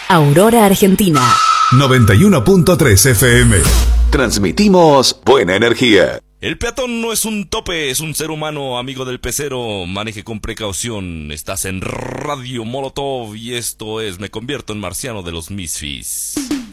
Aurora, Argentina. 91.3 FM. Transmitimos buena energía. El peatón no es un tope, es un ser humano, amigo del pecero. Maneje con precaución. Estás en Radio Molotov y esto es Me Convierto en Marciano de los Misfits.